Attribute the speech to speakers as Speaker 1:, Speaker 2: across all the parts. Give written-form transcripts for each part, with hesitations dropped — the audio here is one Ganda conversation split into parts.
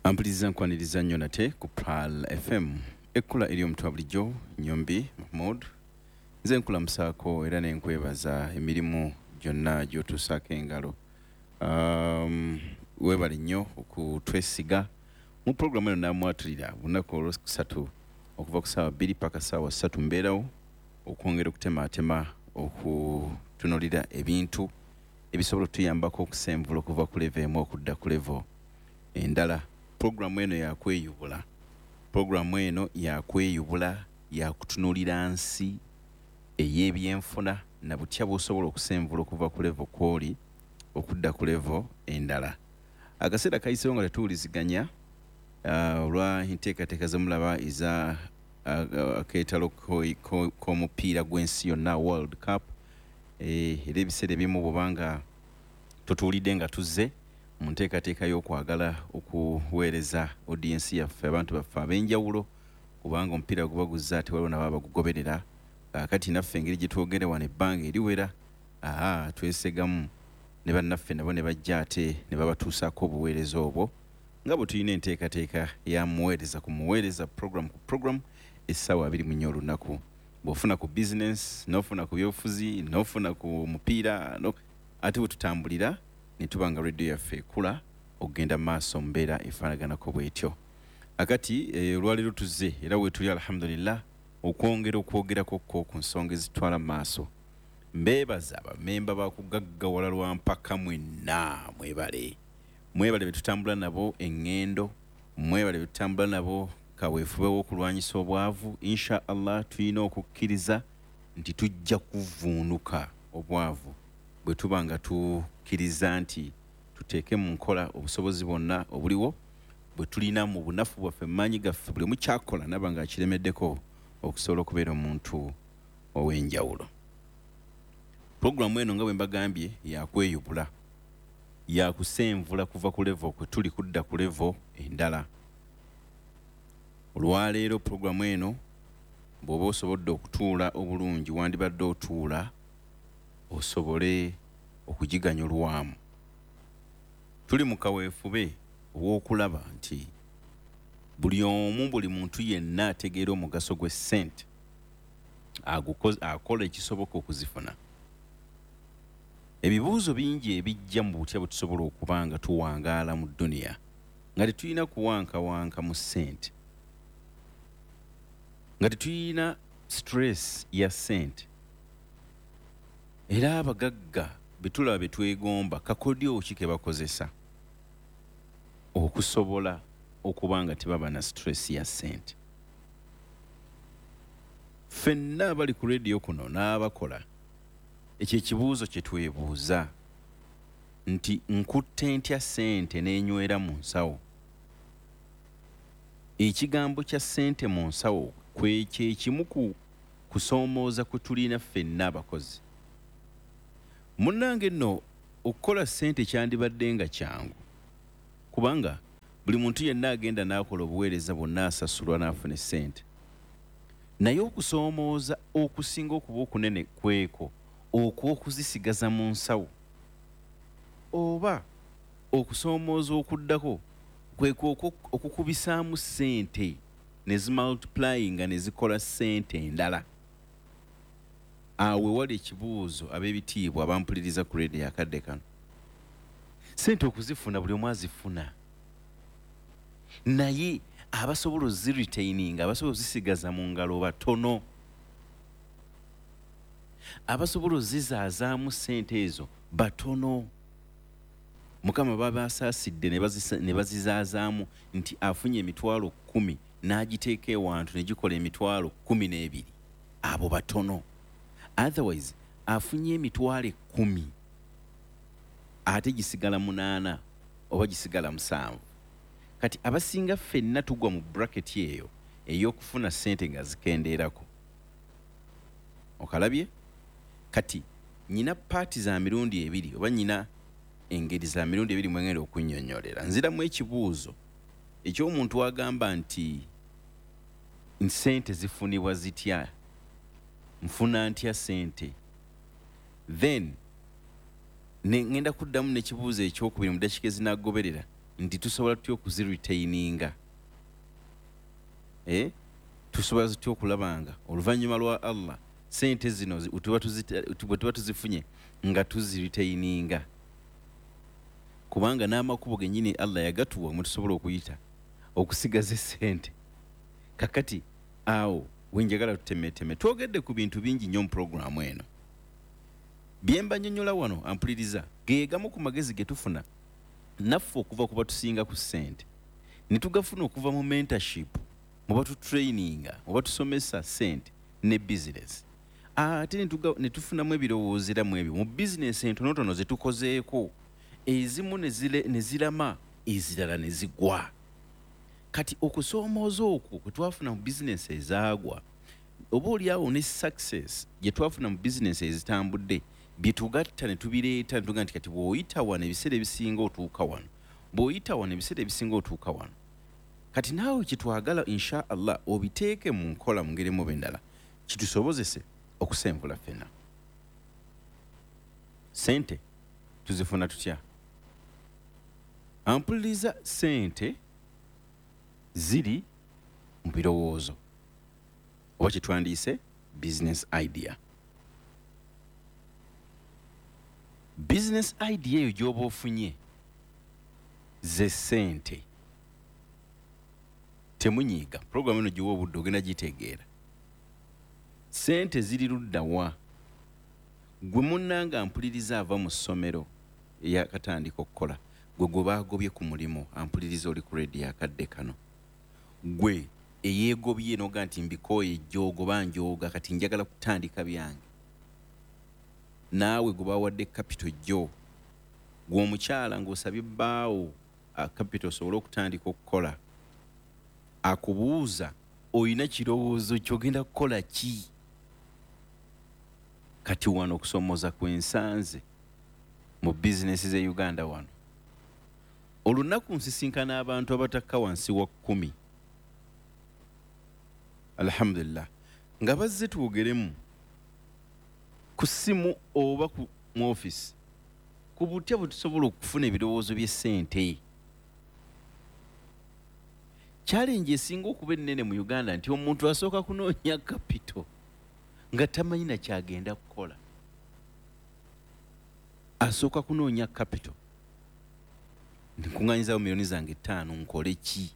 Speaker 1: Ampuliriza nkwaniriza nnyo nate ku Pral FM ekkula eri omuntu wa bulijjo Nyombi Mahmood nze nkulamusaako era ne nkwebaza emirimu gyonna gy'otuusaako engalo. Weebale nnyo okutwesiga mu pulogulaamu eno n'amwatulira lunaku olwokusatu okuva ku ssaawa 2 paka ssaawa 3 mbeerawo okwongera okutemaatema okutunuulira ebintu ebisobola okutuyambako okusenvula okuva ku level emu okudda ku level endala. Programu eno yakweyubula. Programu eno yakweyubula yakutunuulira nsi ey'ebyenfuna na butya bw'osobola okusenvula okuva ku level kw'oli okudda ku level endala. Akaseera kayiseewo nga tetuwuliziganya olwa enteekateeka zemulaba eza akeetalo k'omupiira gw'ensi yonna World Cup. Era ebiseera ebimu bw'obanga totuulidde nga tuzze mu nteekateeka y'okwagala okuweereza audience yaffe abantu baffe ab'enjawulo kubanga omupiira guba guzza ate waliwo nabo abagugoberera. Kati naffe engeri gye twogere wano ebbanga eriwera twesegamu ne bannaffe nabo ne bajja ate ne babatuusaako obuweereza obwo nga bwe tulina enteekateeka ya muweereza ku muweereza program ku program essaawa 24 olunaku. Bw'ofuna ku business n'ofuna ku byobufuzi n'ofuna ku mupiira ate bwe tutambulira ne tuba nga radio yaffe ekula okugenda maaso mbeera efaanaganako bw'etyo. Akati olwaleero tuzze era weetuli alhamdulillah okwogerako ku nsonga ezitwala maaso. Mbeebaza abamemba bakugaggawala lwa mpaka mwenna mwebale be tutambula nabo eŋŋendo, mwebale be tutambula nabo kaweefube w'okulwanyisa obwavu. Insha Allah tulina okukkiriza nti tujja kuvuunuka obwavu bwe tuba nga tukkiriza nti tuteeke mu nkola obusobozi bwonna obuliwo bwe tulina mu bunafu bwaffe mu maanyi gaffe buli mukyakola naba nga akiremeddeko okusobola okubeera omuntu ow'enjawulo. Pulogulaamu eno nga bwe mbagambye yakweyubula yakusenvula kuva ku level kwe tuli kudda ku level endala. Olwaleero pulogulaamu eno bw'oba osobodde okutuula obulungi wandibadde otuula osobole okugiganyulwamu. Tuli mu kaweefube ow'okulaba nti buli muntu yenna ategeera omugaso gw'essente akola ekisoboka okuzifuna. Ebibuuzo bingi ebijja mu butya bwe tusobola okuba nga tuwangaala mu dduniya nga tetulina kuwankawanka mu ssente, nga tetulina stress ya ssente. Era abagagga betulaba betwegomba kakodyo ki ke bakozesa okusobola okuba nga tebaba na stress ya ssente. Ffenna abali ku radio kuno n'abakola ekyo ekibuuzo kye twebuuza nti nkutte ntya ssente n'enywera mu nsawo. Ekigambo kya ssente mu nsawo kye kimu ku kusoomooza kwe tulina ffenna abakozi. Munnange nno okukola ssente kyandibadde nga kyangu kubanga buli muntu yenna agenda n'akola obuweereza bwonna asasulwa n'afuna essente. Naye okusoomooza okusinga okuba okunene kweko okw'okuzisigaza mu nsawo oba okusoomooza okuddako kweko okukubisaamu ssente ne zimultiplyinga ne zikola ssente endala. Awe wali ekibuuzo ab'ebitiibwa abampuliriza ku radio akadde kano. Ssente okuzifuna buli omu azifuna, naye abasobola oziretaininga, abasobola ozisigaza mu ngalo batono. Abasobola ozizaazaamu ssente ezo batono. Mukama baba asaasidde ne bazizaazaamu nti afunye emitwalo 10 n'agiteeka ewantu ne gikola emitwalo 12. Abo batono. Otherwise afunye emitwalo 10 ate gisigala 8 oba gisigala 7. Kati abasinga ffenna tugwa mu bracket eyo ey'okufuna ssente nga zikendeerako. Okalabye? Kati nyina paati za mirundi 2 oba nyina engeri za mirundi 2 mwengenda okunnyonnyolera. Nziramu ekibuuzo eky'omuntu agamba nti ssente zifunibwa zitya, nfuna ntya ssente. Then ngenda kuddamu n'ekibuuzo ekyokubiri mu dakiika ezinagoberera nti tusobola tutya okuziretaininga tusobola tutya okulabanga oluvannyuma lwa Allah sente zino tuba tuzifunye nga tuziretaininga kubanga n'amakubo gennyini Allah yagatuwa mwe tusobola okuyita okusigaza sente kakati awo wenjagala tutemeteme twogedde ku bintu bingi nnyo mu programu eno byemba nnyonnyola wano ampuliriza geegamu ku magezi ge tufuna naffe okuva kuba tusinga ku ssente ne tugafuna okuva mu mentorship mu batutraininga mu batusomesa ssente ne bizinesi ate ne tufunamu ebirowoozeramu ebyo mu bizinesi entonotono ze tukozeeko ezimu ne zirama ezirala ne zigwa kati okusoomooza okwo kwe twafuna mu bizinesi ezaagwa oba oliawo ne success gye twafuna mu bizinesi ezitambudde bye tugatta ne tubireeta ne tugaa nti kati bw'oyita wano ebiseera ebisinga otuuka wano bw'oyita wano ebiseera ebisinga otuuka wano kati naawe kyetwagala insha Allah obiteeke mu nkola mu ngeri muba endala kitusobozese okusenvula ffenna sente tuzifuna tutya ampuliriza sente ziri mu birowoozo oba kyetwandiise business idea business idea eyo gy'oba ofunye ze sente temunyiiga programu eno giwa obudde ogenda gitegeera sente ziri luddawa gwe munnanga ampuliriza ava mu ssomero eyakatandika okukola gwe baagobye ku mulimu ampuliriza oli ku radio akadde kano gwe eyeegobye noga nti mbikooye ejjoogo banjooga kati njagala kutandika byange naawe gwe bawadde capital jjo gwe omukyala ng'osabye bbaawo capital osobole okutandika okukola akubuuza oyina kirowoozo kyogenda kukola ki kati wano okusomooza kwensanze mu bizinesi ze Uganda wano olunaku nsisinkana abantu abatakka wansi wa 10 alhamdulillah nga bazze twogeremu ku ssimu oba mu office ku butya bwe tusobola okufuna ebirowoozo by'essente challenge esinga okuba ennene mu Uganda nti omuntu asooka kunoonya capital nga tamanyi na kyagenda kukola asooka kunoonya capital nkuŋŋaanyizawo miliyoni zange 5 nkole ki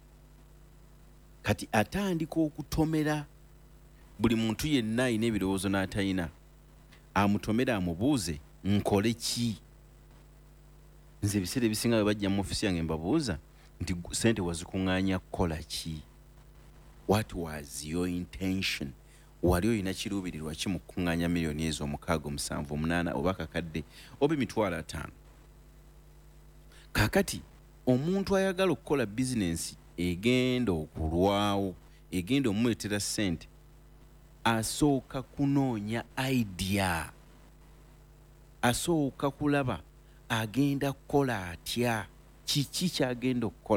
Speaker 1: kati atandika okutomera buli muntu yenna ayina ebirowoozo n'atayina amutomera amubuuze nkole ki nze ebiseera ebisinga bwe bajja mu ofisi yange mbabuuza nti sente wazikuŋŋaanya kukola ki what was your intention wali oyina kiruubirirwa ki mu kukuŋŋaanya miliyoni ezo 6 7 8 oba kakadde oba emitwalo 5 kakati omuntu ayagala okukola bizinensi egenda okulwawo egenda omuleetera ssente asooka kunoonya idea asooka kulaba agenda kukola atya kiki kyagenda okukola